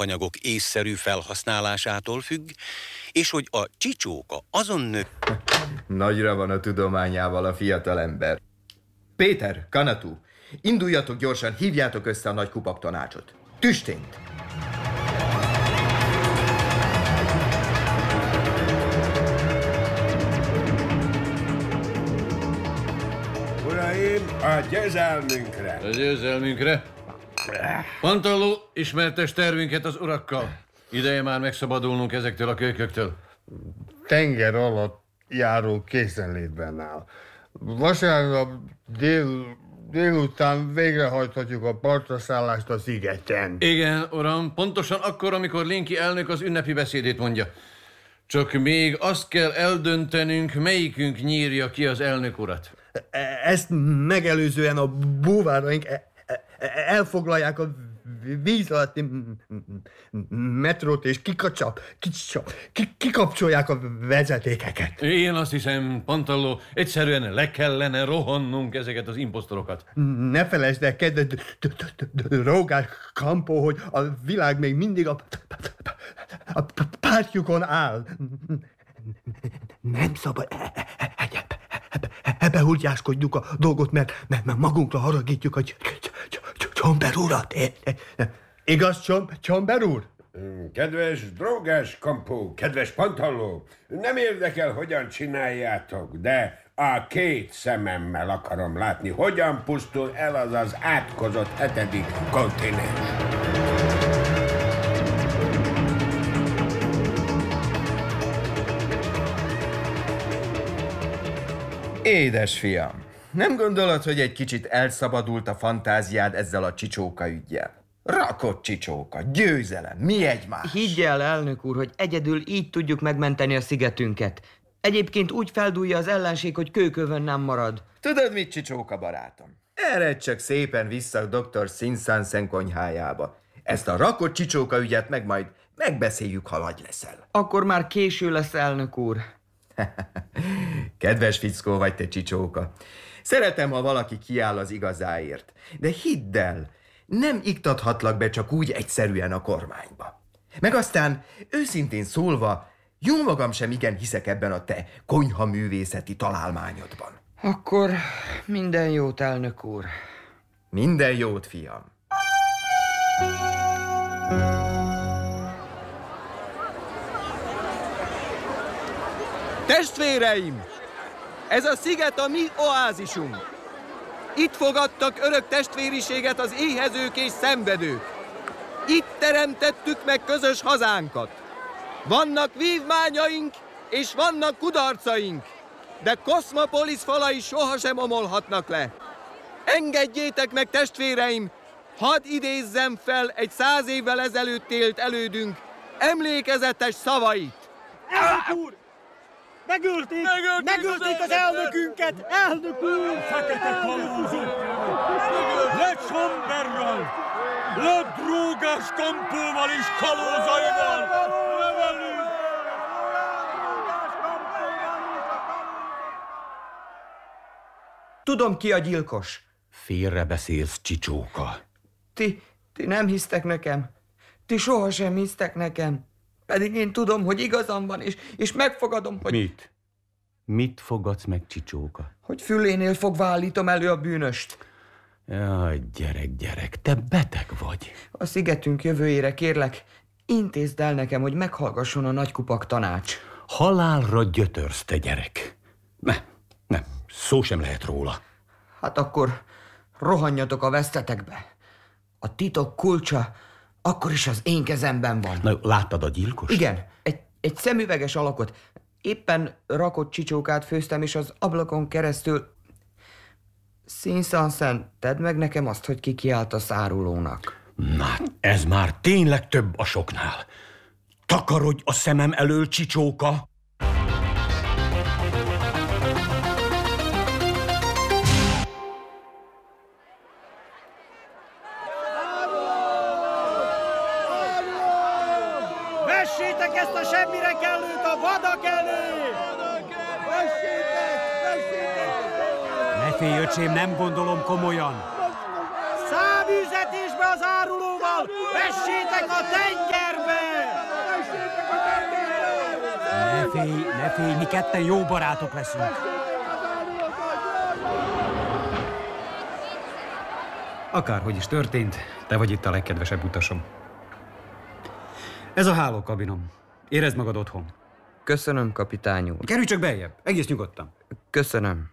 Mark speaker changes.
Speaker 1: alapanyagok észszerű felhasználásától függ, és hogy a csicsóka azon nő...
Speaker 2: Nagyra van a tudományával a fiatalember. Péter, Kanatú, induljatok gyorsan, hívjátok össze a nagykupak tanácsot. Tüstént!
Speaker 3: Uraim, a győzelmünkre!
Speaker 4: A győzelmünkre? Pantalló, ismertes tervünket az urakkal. Ideje már megszabadulnunk ezektől a kölyköktől.
Speaker 5: Tenger alatt járó készenlétben áll. Vasárnap délután végrehajthatjuk a partraszállást a szigeten.
Speaker 4: Igen, uram, pontosan akkor, amikor Linky elnök az ünnepi beszédét mondja. Csak még azt kell eldöntenünk, melyikünk nyírja ki az elnök urat.
Speaker 5: Ezt megelőzően a búváraink elfoglalják a víz alatti metrót, és kikapcsolják a vezetékeket.
Speaker 4: Én azt hiszem, Pantalló, egyszerűen le kellene rohannunk ezeket az imposztorokat.
Speaker 5: Ne felejtsd el, kedves Rógás Kampó, hogy a világ még mindig a pártjukon áll. Nem szabad ebehúgyáskodjuk a dolgot, mert magunkra haragítjuk a Csomber urat. Igaz, Csomber úr?
Speaker 3: Kedves Drógás Kampó, kedves Pantalló, nem érdekel, hogyan csináljátok, de a két szememmel akarom látni, hogyan pusztul el az átkozott 7. kontinens.
Speaker 2: Édes fiam, nem gondolod, hogy egy kicsit elszabadult a fantáziád ezzel a csicsóka üggyel? Rakott csicsóka, győzelem, mi egymás?
Speaker 6: Higgy el, elnök úr, hogy egyedül így tudjuk megmenteni a szigetünket. Egyébként úgy feldúlja az ellenség, hogy kőkövön nem marad.
Speaker 2: Tudod mit, csicsóka barátom? Eredj csak szépen vissza dr. Sinsansen konyhájába. Ezt a rakott csicsóka ügyet meg majd megbeszéljük, ha nagy leszel.
Speaker 6: Akkor már késő lesz, elnök úr.
Speaker 2: Kedves fickó vagy te, csicsóka. Szeretem, ha valaki kiáll az igazáért. De hidd el, nem iktathatlak be csak úgy egyszerűen a kormányba. Meg aztán, őszintén szólva, jó magam sem igen hiszek ebben a te konyhaművészeti találmányodban.
Speaker 6: Akkor minden jót, elnök úr.
Speaker 2: Minden jót, fiam.
Speaker 7: Testvéreim! Ez a sziget a mi oázisunk. Itt fogadtak örök testvériséget az éhezők és szenvedők. Itt teremtettük meg közös hazánkat. Vannak vívmányaink és vannak kudarcaink, de Koszmopolisz falai sohasem omolhatnak le. Engedjétek meg, testvéreim, hadd idézzem fel egy 100 évvel ezelőtt élt elődünk emlékezetes szavait.
Speaker 8: Elnök úr! Megölték az elnökünket! Elnök úr!
Speaker 9: Fekete kalózok! Le Csomberral! Le Drógás Kampóval és kalózaival! Levelünk!
Speaker 6: Tudom, ki a gyilkos.
Speaker 1: Félrebeszélsz, csicsóka.
Speaker 6: Ti nem hisztek nekem. Ti sohasem hisztek nekem. Pedig én tudom, hogy igazam van, és megfogadom, hogy...
Speaker 1: Mit? Mit fogadsz meg, csicsóka?
Speaker 6: Hogy fülénél fogva állítom elő a bűnöst.
Speaker 1: Jaj, gyerek, te beteg vagy.
Speaker 6: A szigetünk jövőjére kérlek, intézd el nekem, hogy meghallgasson a nagykupak tanács.
Speaker 1: Halálra gyötörsz, te gyerek. Nem, szó sem lehet róla.
Speaker 6: Hát akkor rohanjatok a vesztetekbe. A titok kulcsa akkor is az én kezemben van.
Speaker 1: Na, láttad a gyilkost?
Speaker 6: Igen, egy szemüveges alakot. Éppen rakott csicsókát főztem, és az ablakon keresztül... Sinsansen, tedd meg nekem azt, hogy kikiált a szárulónak.
Speaker 1: Na, ez már tényleg több a soknál. Takarodj a szemem elől, csicsóka!
Speaker 8: Vessétek ezt a semmire kellőt a vadak elé!
Speaker 10: Ne félj, öcsém, nem gondolom komolyan.
Speaker 8: Száműzetésbe az árulóval! Vessétek a tenger!
Speaker 10: ne félj, mi ketten jó barátok leszünk. Akárhogy is történt, te vagy itt a legkedvesebb utasom. Ez a hálókabinom. Érezd magad otthon.
Speaker 6: Köszönöm, kapitány úr.
Speaker 10: Kerülj csak beljebb, egész nyugodtan.
Speaker 6: Köszönöm.